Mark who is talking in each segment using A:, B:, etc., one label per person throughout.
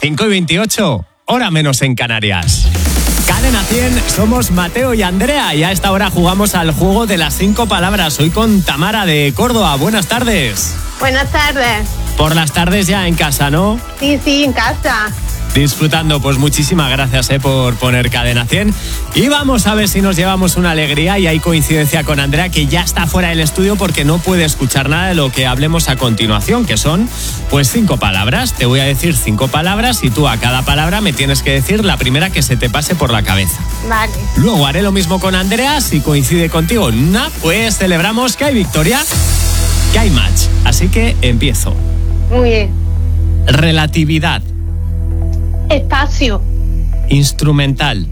A: 5:28, hora menos en Canarias. Cadena 100, somos Mateo y Andrea y a esta hora jugamos al juego de las 5 palabras. Hoy con Tamara de Córdoba. Buenas tardes.
B: Buenas tardes.
A: Por las tardes ya en casa, ¿no?
B: Sí, en casa.
A: Disfrutando, pues muchísimas gracias por poner Cadena 100. Y vamos a ver si nos llevamos una alegría. Y hay coincidencia con Andrea, que ya está fuera del estudio porque no puede escuchar nada de lo que hablemos a continuación, que son pues 5 palabras. Te voy a decir 5 palabras y tú a cada palabra me tienes que decir la primera que se te pase por la cabeza.
B: Vale.
A: Luego haré lo mismo con Andrea. Si coincide contigo en una, pues celebramos que hay victoria, que hay match. Así que empiezo.
B: Muy bien.
A: Relatividad.
B: Espacio.
A: Instrumental.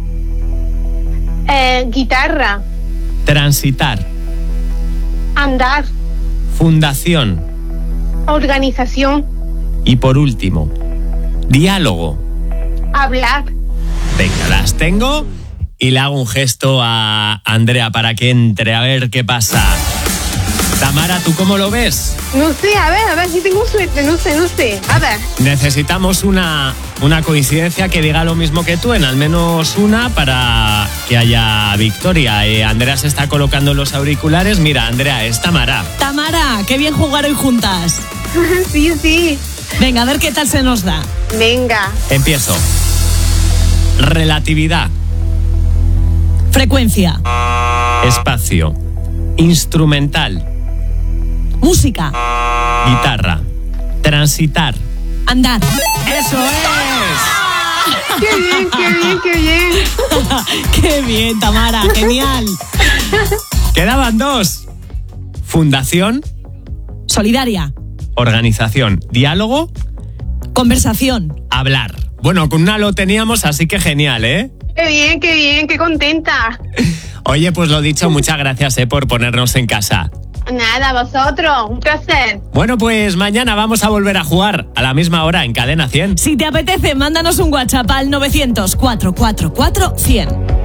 B: Guitarra.
A: Transitar.
B: Andar.
A: Fundación.
B: Organización.
A: Y por último, diálogo.
B: Hablar.
A: Venga, las tengo y le hago un gesto a Andrea para que entre a ver qué pasa. Tamara, ¿tú cómo lo ves?
B: No sé, a ver si tengo suerte, no sé. A ver.
A: Necesitamos una coincidencia que diga lo mismo que tú, en al menos una, para que haya victoria. Andrea se está colocando los auriculares. Mira, Andrea, es Tamara.
C: Tamara, qué bien jugar hoy juntas.
B: Sí.
C: Venga, a ver qué tal se nos da.
B: Venga.
A: Empiezo. Relatividad.
C: Frecuencia.
A: Espacio. Instrumental.
C: Música.
A: Guitarra. Transitar.
C: Andar.
A: ¡Eso es!
B: Qué bien.
C: Qué bien, Tamara, genial.
A: Quedaban 2. Fundación.
C: Solidaria.
A: Organización. Diálogo.
C: Conversación.
A: Hablar. Bueno, con una lo teníamos, así que genial, ¿eh?
B: Qué bien, qué contenta.
A: Oye, pues lo dicho, muchas gracias por ponernos en casa.
B: Nada, vosotros, un placer.
A: Bueno, pues mañana vamos a volver a jugar a la misma hora en Cadena 100.
C: Si te apetece, mándanos un WhatsApp al 900 444 100.